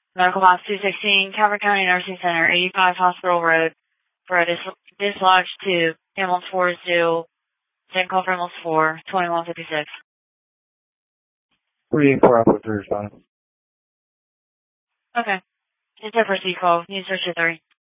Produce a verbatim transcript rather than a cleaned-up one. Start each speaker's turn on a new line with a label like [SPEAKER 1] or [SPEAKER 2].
[SPEAKER 1] Medical Box two sixteen, Calvert County Nursing Center, eighty-five Hospital Road, for a dis- dislodged to Hamels four Zoo, same call for Hamels four, twenty-one fifty-six.
[SPEAKER 2] three eighty-four Alpha three responding.
[SPEAKER 1] Okay. It's a first call. You search your three.